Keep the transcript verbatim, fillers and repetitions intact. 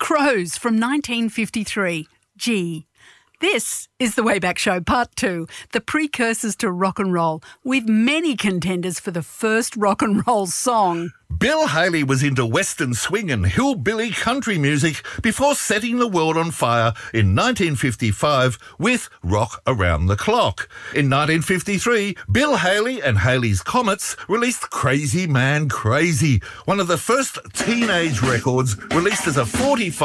Crows from nineteen fifty-three. Gee. This is The Wayback Show, Part two, the precursors to rock and roll, with many contenders for the first rock and roll song. Bill Haley was into western swing and hillbilly country music before setting the world on fire in nineteen fifty-five with Rock Around the Clock. In nineteen fifty-three, Bill Haley and Haley's Comets released Crazy Man Crazy, one of the first teenage records released as a forty-five